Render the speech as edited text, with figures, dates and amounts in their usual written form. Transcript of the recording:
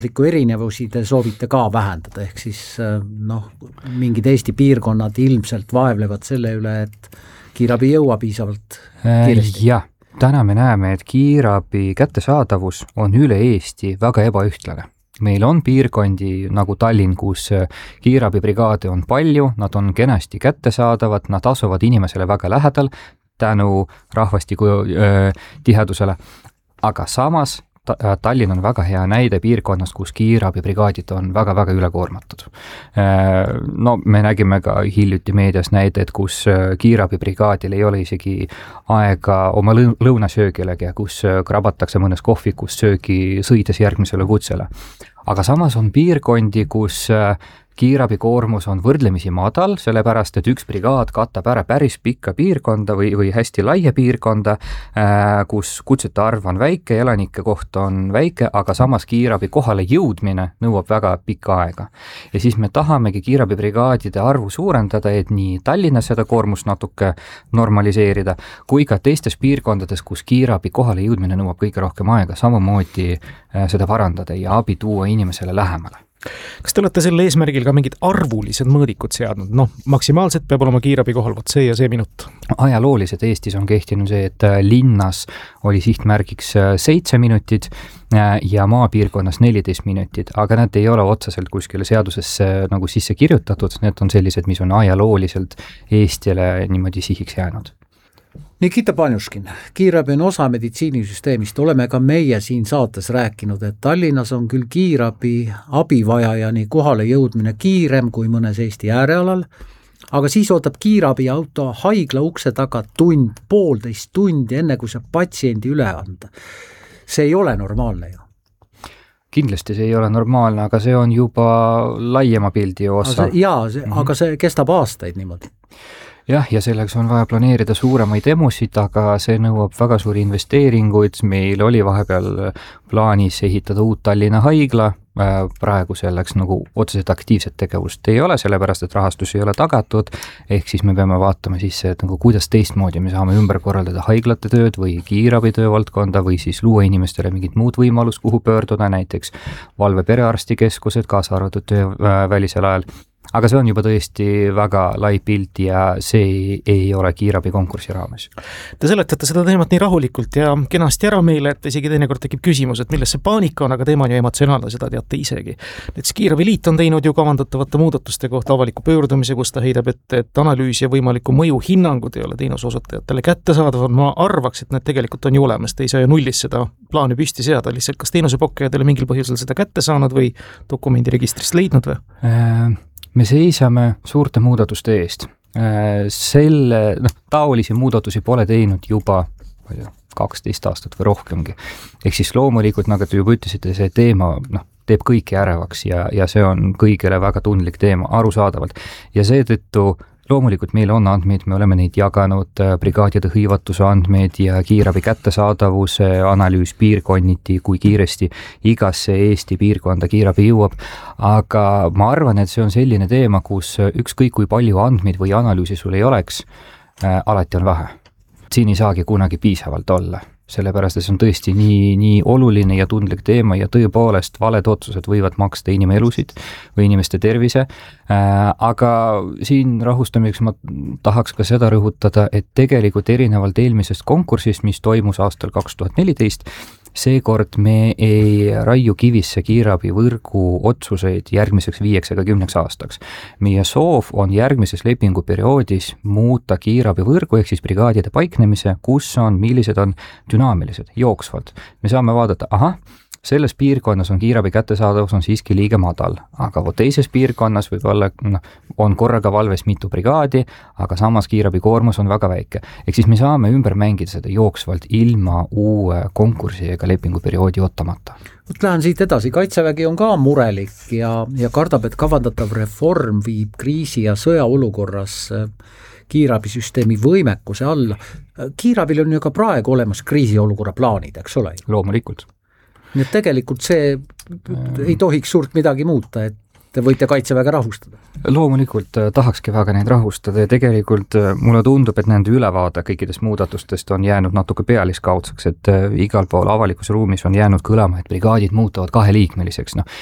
erinevusi te soovite ka vähendada, ehk siis mingid Eesti piirkonnad ilmselt vaevlevad selle üle, et kiirabi jõua piisavalt kiiresti. Jah, täna me näeme, et kiirabi kättesaadavus on üle Eesti väga ebaühtlane. Meil on piirkondi nagu Tallinn, kus kiirabibrigaade on palju, nad on kenasti kättesaadavad, nad asuvad inimesele väga lähedal tänu rahvastiku tihedusele, aga samas Tallinn on väga hea näide piirkonnast, kus kiirabibrigaadid on väga-väga ülekoormatud. Me nägime ka hiljuti meedias näidet, kus kiirabibrigaadil ei ole isegi aega oma lõunasöögilegi, kus krabatakse mõnes kohvikus söögi sõides järgmisele kutsele. Aga samas on piirkondi, kus kiirabi koormus on võrdlemisi madal, sellepärast, et üks brigaad katab ära päris pikka piirkonda või hästi laia piirkonda, kus kutsete arv on väike, elanike koht on väike, aga samas kiirabi kohale jõudmine nõuab väga pikka aega. Ja siis me tahamegi kiirabibrigaadide arvu suurendada, et nii Tallinnas seda koormust natuke normaliseerida, kui ka teistes piirkondades, kus kiirabi kohale jõudmine nõuab kõige rohkem aega, samamoodi seda parandada ja abi tuua inimesele lähemale. Kas te olete selle eesmärgil ka mingid arvulised mõõdikud seadnud? Maksimaalselt peab olema kiirabi kohal see ja see minut. Ajalooliselt Eestis on kehtinud see, et linnas oli sihtmärgiks 7 minutit ja maapiirkonnas 14 minutit, aga need ei ole otseselt kuskile seadusesse nagu sisse kirjutatud, need on sellised, mis on ajalooliselt Eestile niimoodi sihiks jäänud. Nikita Panjuškin, kiirabi on osa meditsiinisüsteemist, oleme ka meie siin saates rääkinud, et Tallinnas on küll kiirabi abivajajani kohale jõudmine kiirem kui mõnes Eesti äärealal, aga siis ootab kiirabi auto haigla ukse taga poolteist tundi, enne kui saab patsiendi üle anda. See ei ole normaalne ju. Kindlasti see ei ole normaalne, aga see on juba laiema pildi osa. Aga see kestab aastaid niimoodi. Jah, ja selleks on vaja planeerida suuremaid emusid, aga see nõuab väga suuri investeeringuid. Meil oli vahepeal plaanis ehitada uut Tallinna haigla, praegu selleks nagu otseselt aktiivset tegevust ei ole, sellepärast et rahastus ei ole tagatud, ehk siis me peame vaatama sisse, et nagu kuidas teistmoodi me saame ümber korraldada haiglate tööd või kiirabitöö valdkonda või siis luua inimestele mingit muud võimalust, kuhu pöörduda, näiteks valve perearstikeskused, kaasa arvatud töö välisel ajal. Aga see on juba tõesti väga lai pilt ja see ei ole kiirabi konkursi raames. Te seletate seda teemat nii rahulikult ja kenasti ära meile, et isegi teinekord tekib küsimus, et milles see paanika on, aga teema on ju emotsionaalne, seda teate isegi. Näiteks Kiirabiliit on teinud ju kavandatavate muudatuste kohta avaliku pöördumise, kus ta heidab ette, et analüüs ja võimaliku mõju hinnangud ei ole teenuse osutajatele kättesaadavad. Ma arvaks, et need tegelikult on ju olemas, te ei saa ju nullist seda plaani püsti seada, lihtsalt kas teenusepakkujad ei ole mingil põhjusel seda kätte saanud või dokumendiregistrist leidnud või? Me seisame suurte muudatuste eest. Taolisi muudatusi pole teinud juba 12 aastat või rohkemgi. Ehk siis loomulikult, nagu te juba ütlesite, see teema teeb kõiki ärevaks ja see on kõigile väga tundlik teema, arusaadavalt. Ja seetõttu loomulikult meil on andmeid, me oleme neid jaganud, brigaadide hõivatuse andmeid ja kiirabi kättesaadavuse analüüs piirkonniti, kui kiiresti igasse Eesti piirkonda kiirabi jõuab. Aga ma arvan, et see on selline teema, kus ükskõik kui palju andmeid või analüüsi sul ei oleks, alati on vähe. Siin ei saagi kunagi piisavalt olla. Sellepärast, et see on tõesti nii oluline ja tundlik teema ja tõepoolest valed otsused võivad maksta inimelusid või inimeste tervise. Aga siin rahustamiseks ma tahaks ka seda rõhutada, et tegelikult erinevalt eelmisest konkursist, mis toimus aastal 2014, seekord me ei raiu kivisse kiirabi võrgu otsuseid järgmiseks 5 ega 10 aastaks. Meie soov on järgmises lepinguperioodis muuta kiirabi võrgu ehk siis brigaadide paiknemise, kus on, millised on dünaamilised, jooksvalt. Me saame vaadata, selles piirkonnas on kiirabi kättesaadavus on siiski liiga madal, aga teises piirkonnas võib-olla on korraga valves mitu brigaadi, aga samas kiirabi koormus on väga väike. Ehk siis me saame ümber mängida seda jooksvalt ilma uue konkursi ega lepinguperioodi ootamata. Lähen siit edasi, Kaitsevägi on ka murelik ja kardab, et kavandatav reform viib kriisi ja sõjaolukorras kiirabisüsteemi võimekuse alla. Kiirabil on ju ka praegu olemas kriisiolukorra plaanid, eks ole? Loomulikult. Nii et tegelikult see ei tohiks suurt midagi muuta, et Te võite Kaitseväge rahustada. Loomulikult tahakski väga neid rahustada ja tegelikult mulle tundub, et nende ülevaade kõikidest muudatustest on jäänud natuke pealiskaudseks, et igal pool avalikus ruumis on jäänud kõlama, et brigaadid muutuvad 2-liikmeliseks.